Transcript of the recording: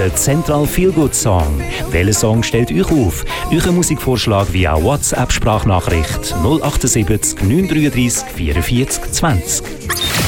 Der Central Feel Good Song. Welcher Song stellt euch auf? Euer Musikvorschlag via WhatsApp-Sprachnachricht 078 933 44 20.